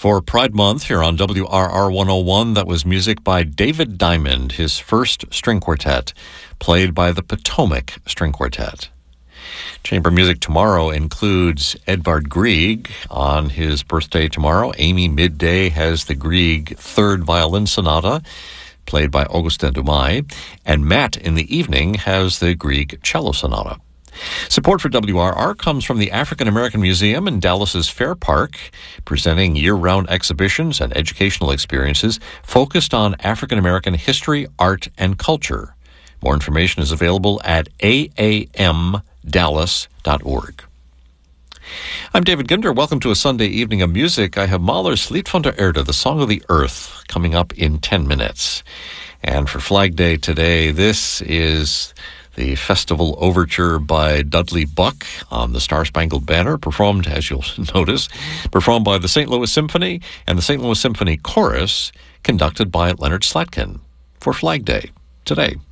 For Pride Month here on WRR 101, that was music by David Diamond, his first string quartet, played by the Potomac String Quartet. Chamber music tomorrow includes Edvard Grieg on his birthday tomorrow. Amy Midday has the Grieg Third Violin Sonata, played by Augustin Dumay, and Matt in the evening has the Grieg Cello Sonata. Support for WRR comes from the African American Museum in Dallas's Fair Park, presenting year-round exhibitions and educational experiences focused on African American history, art, and culture. More information is available at aamdallas.org. I'm David Ginder. Welcome to a Sunday evening of music. I have Mahler's Lied von der Erde, the Song of the Earth, coming up in 10 minutes. And for Flag Day today, this is the Festival Overture by Dudley Buck on the Star-Spangled Banner, performed, as you'll notice, performed by the St. Louis Symphony and the St. Louis Symphony Chorus, conducted by Leonard Slatkin for Flag Day today.